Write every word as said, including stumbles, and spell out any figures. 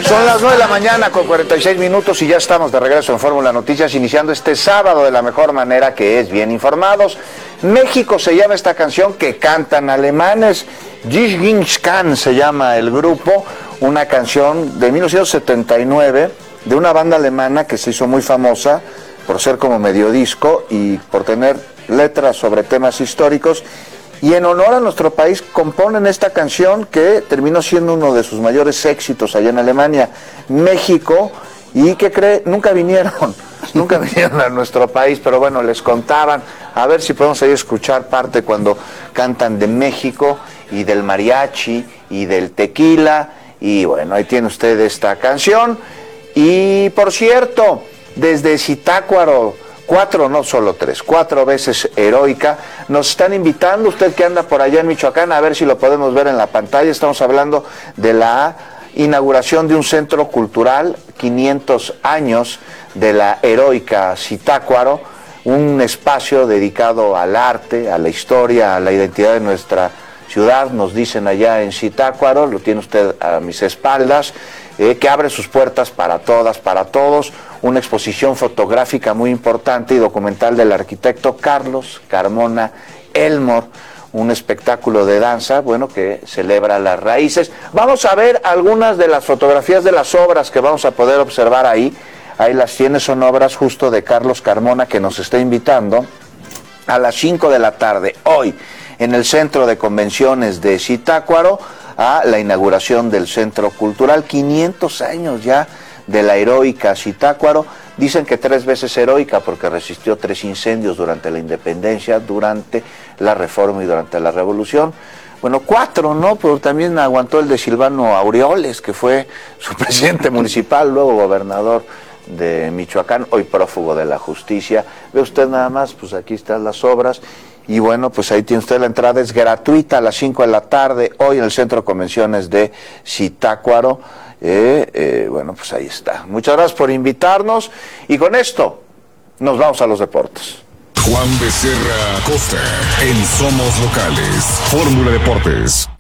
Son las nueve de la mañana con cuarenta y seis minutos y ya estamos de regreso en Fórmula Noticias, iniciando este sábado de la mejor manera, que es bien informados. México se llama esta canción que cantan alemanes. Ginskan se llama el grupo, una canción de mil novecientos setenta y nueve de una banda alemana que se hizo muy famosa por ser como medio disco y por tener letras sobre temas históricos. Y en honor a nuestro país componen esta canción que terminó siendo uno de sus mayores éxitos allá en Alemania. México, y que cree, nunca vinieron, nunca vinieron a nuestro país, pero bueno, les contaban, a ver si podemos ahí escuchar parte cuando cantan de México y del mariachi y del tequila, y bueno, ahí tiene usted esta canción. Y por cierto, desde Zitácuaro, cuatro, no solo tres, cuatro veces heroica, nos están invitando, usted que anda por allá en Michoacán, a ver si lo podemos ver en la pantalla. Estamos hablando de la inauguración de un centro cultural, quinientos años de la heroica Zitácuaro, un espacio dedicado al arte, a la historia, a la identidad de nuestra ciudad, nos dicen allá en Zitácuaro, lo tiene usted a mis espaldas, eh, que abre sus puertas para todas, para todos, una exposición fotográfica muy importante y documental del arquitecto Carlos Carmona Elmore, un espectáculo de danza, bueno, que celebra las raíces. Vamos a ver algunas de las fotografías de las obras que vamos a poder observar ahí. Ahí las tiene, son obras justo de Carlos Carmona, que nos está invitando a las cinco de la tarde, hoy, en el Centro de Convenciones de Zitácuaro, a la inauguración del Centro Cultural, quinientos años ya de la heroica Zitácuaro. Dicen que tres veces heroica porque resistió tres incendios durante la independencia, durante la reforma y durante la revolución. Bueno, cuatro, ¿no? Pero también aguantó el de Silvano Aureoles, que fue su presidente municipal, luego gobernador de Michoacán, hoy prófugo de la justicia. Ve usted nada más, pues aquí están las obras. Y bueno, pues ahí tiene usted la entrada, es gratuita a las cinco de la tarde, hoy en el Centro de Convenciones de Zitácuaro. Eh, eh, bueno, pues ahí está. Muchas gracias por invitarnos y con esto nos vamos a los deportes. Juan Becerra Costa en Somos Locales, Fórmula Deportes.